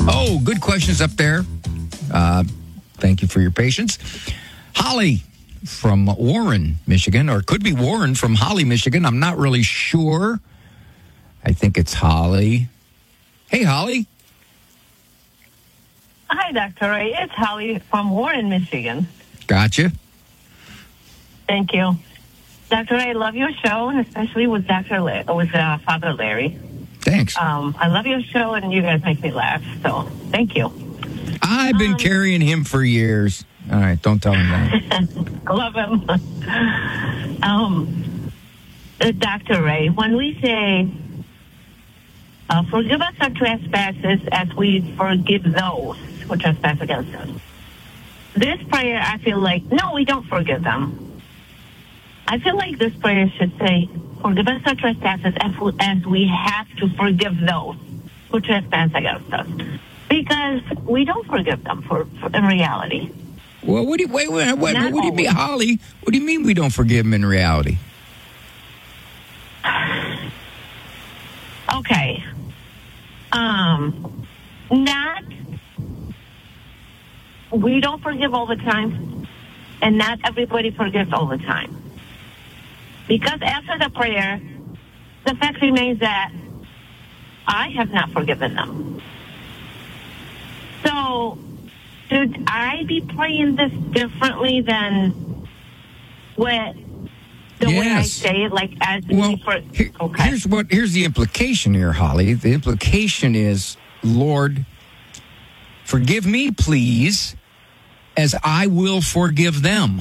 Oh, good questions up there. Thank you for your patience. Holly from Warren, Michigan, or it could be Warren from Holly, Michigan. I'm not really sure. I think it's Holly. Hey, Holly. Hi, Dr. Ray. It's Holly from Warren, Michigan. Gotcha. Thank you. Dr. Ray, I love your show, and especially with Father Larry. Thanks. I love your show, and you guys make me laugh, so thank you. I've been carrying him for years. All right, don't tell him that. I love him. Dr. Ray, when we say, forgive us our trespasses as we forgive those who trespass against us. This prayer, I feel like, no, we don't forgive them. I feel like this prayer should say, forgive us our trespasses as we have to forgive those who trespass against us. Because we don't forgive them for in reality. Well, what do you mean, Holly? What do you mean we don't forgive them in reality? Okay. We don't forgive all the time, and not everybody forgives all the time. Because after the prayer, the fact remains that I have not forgiven them. So, should I be praying this differently than the way I say it? Like, as here's the implication here, Holly. The implication is, Lord, forgive me, please, as I will forgive them.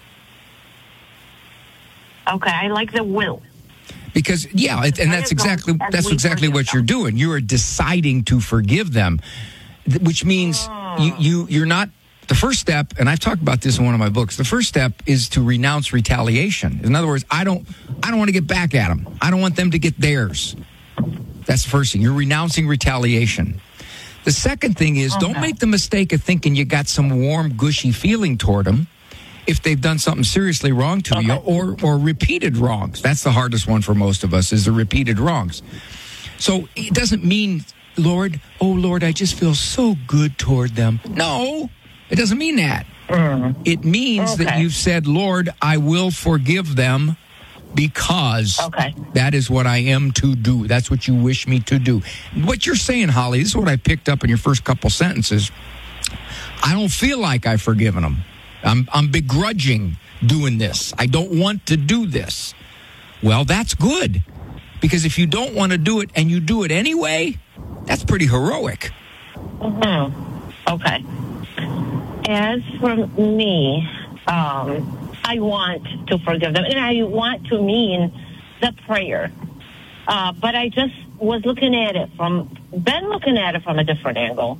Okay, I like the will. Because and that's exactly what you're doing. You are deciding to forgive them, which means you're not. The first step, and I've talked about this in one of my books. The first step is to renounce retaliation. In other words, I don't want to get back at them. I don't want them to get theirs. That's the first thing. You're renouncing retaliation. The second thing is, don't make the mistake of thinking you got some warm, gushy feeling toward them if they've done something seriously wrong to you or repeated wrongs. That's the hardest one for most of us, is the repeated wrongs. So it doesn't mean, Lord, I just feel so good toward them. No, it doesn't mean that. It means that you've said, Lord, I will forgive them because that is what I am to do. That's what you wish me to do. What you're saying, Holly, this is what I picked up in your first couple sentences. I don't feel like I've forgiven them. I'm begrudging doing this. I don't want to do this. Well, that's good. Because if you don't want to do it and you do it anyway, that's pretty heroic. Okay. As for me, I want to forgive them. And I want to mean the prayer. But I just was looking at it from a different angle.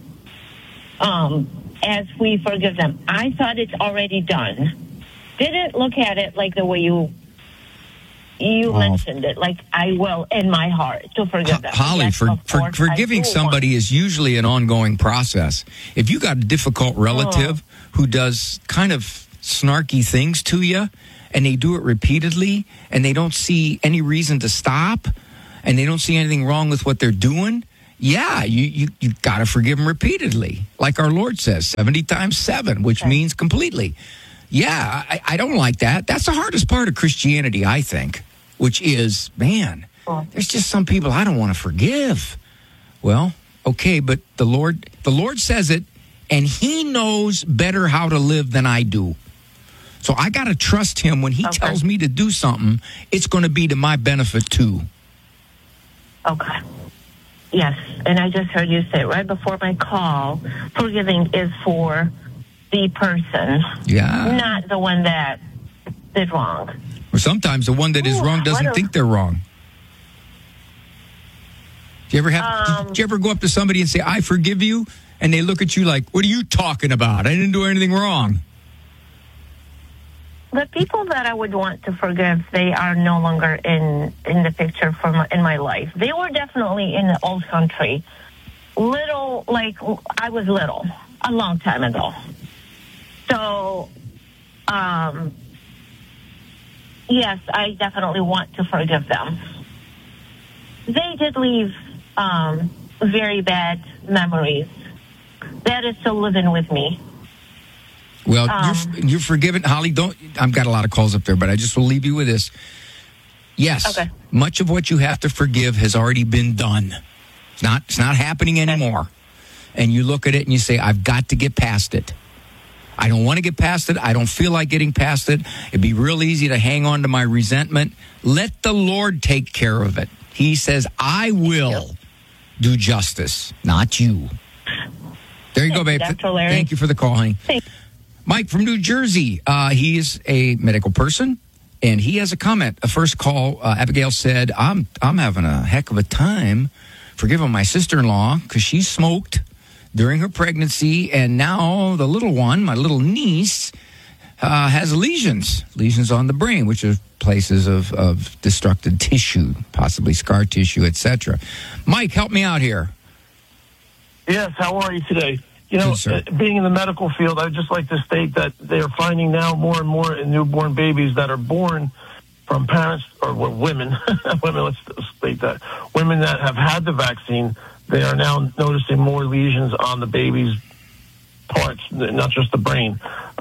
As we forgive them, I thought it's already done. Didn't look at it like the way you mentioned it, like I will in my heart to forgive them. Holly, yes, forgiving somebody is usually an ongoing process. If you got a difficult relative who does kind of snarky things to you, and they do it repeatedly, and they don't see any reason to stop, and they don't see anything wrong with what they're doing, you got to forgive them repeatedly. Like our Lord says, 70 times 7, which means completely. Yeah, I don't like that. That's the hardest part of Christianity, I think, which is, man, there's just some people I don't want to forgive. Well, okay, but the Lord says it, and he knows better how to live than I do. So I got to trust him when he tells me to do something, it's going to be to my benefit too. Okay. Yes, and I just heard you say right before my call, forgiving is for the person, not the one that did wrong. Or sometimes the one that is wrong doesn't think they're wrong. Did you ever go up to somebody and say, I forgive you? And they look at you like, what are you talking about? I didn't do anything wrong. The people that I would want to forgive, they are no longer in the picture in my life. They were definitely in the old country. Little, like I was little, a long time ago. So, yes, I definitely want to forgive them. They did leave very bad memories that is still living with me. Well, you're forgiven, Holly. I've got a lot of calls up there, but I just will leave you with this. Yes, okay. Much of what you have to forgive has already been done. It's not happening anymore. And you look at it and you say, I've got to get past it. I don't want to get past it. I don't feel like getting past it. It'd be real easy to hang on to my resentment. Let the Lord take care of it. He says, I will do justice, not you. There you go, babe. Thank you for the call, honey. Thanks. Mike from New Jersey. He is a medical person. And he has a comment. A first call, Abigail said, I'm having a heck of a time forgiving my sister-in-law because she smoked during her pregnancy, and now the little one, my little niece, has lesions on the brain, which are places of destructed tissue, possibly scar tissue, etc. Mike, help me out here. Yes, how are you today? You know, being in the medical field, I'd just like to state that they are finding now more and more in newborn babies that are born from parents or women. Let's state that. Women that have had the vaccine, they are now noticing more lesions on the baby's parts, not just the brain.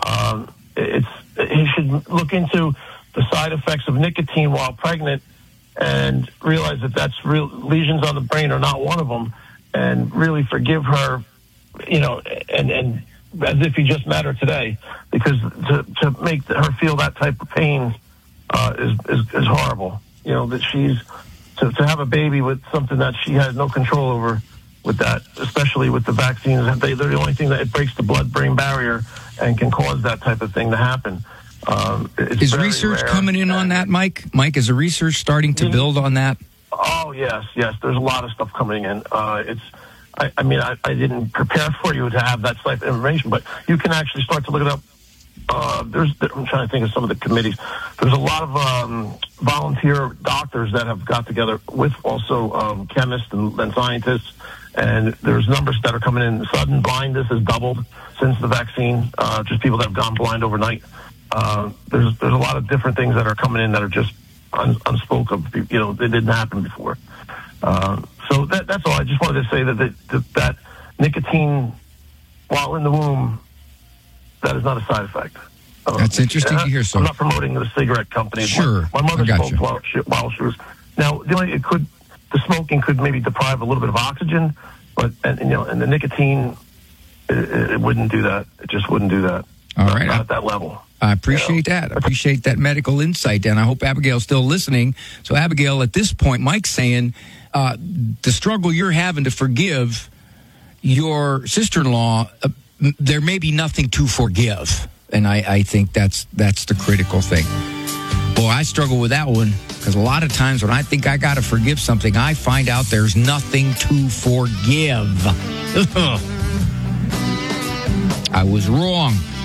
He should look into the side effects of nicotine while pregnant and realize that that's real. Lesions on the brain are not one of them, and really forgive her. You know, and as if he just met her today, because to make her feel that type of pain is horrible. You know, that she's to have a baby with something that she has no control over with that, especially with the vaccines. They're the only thing that it breaks the blood-brain barrier and can cause that type of thing to happen. Is research coming in on that, Mike? Mike, is the research starting to build on that? Oh, yes. There's a lot of stuff coming in. I mean, I didn't prepare for you to have that type of information, but you can actually start to look it up. I'm trying to think of some of the committees. There's a lot of volunteer doctors that have got together with also chemists and scientists, and there's numbers that are coming in. Sudden blindness has doubled since the vaccine, just people that have gone blind overnight. There's a lot of different things that are coming in that are just unspoken. You know, they didn't happen before. So that's all. I just wanted to say that nicotine, while in the womb, that is not a side effect. That's interesting to hear. So I'm not promoting the cigarette company. Sure, my mother smoked while she was. Now, the smoking could maybe deprive a little bit of oxygen, but and the nicotine, it wouldn't do that. It just wouldn't do that. All right, not at that level. I appreciate that. I appreciate that medical insight, and I hope Abigail's still listening. So, Abigail, at this point, Mike's saying the struggle you're having to forgive your sister-in-law, there may be nothing to forgive, and I think that's the critical thing. Boy, I struggle with that one because a lot of times when I think I got to forgive something, I find out there's nothing to forgive. I was wrong.